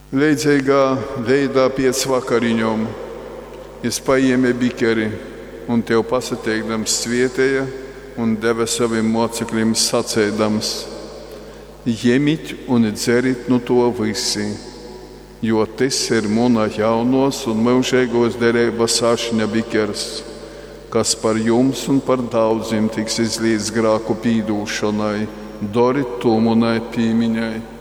Leidzīgā veidā pēc vakariņom es paņēmu bikeri un tev pasateikdams svietēja un deva saviem mocekļiem sacēdams: Ņemiet un dzerit no to visi, jo tas ir mana jaunos un mūžīgos derības ašņa bikers, kas par jums un par daudziem tiks izlietas grēku pīdūšanai. Dariet to manai piemiņai.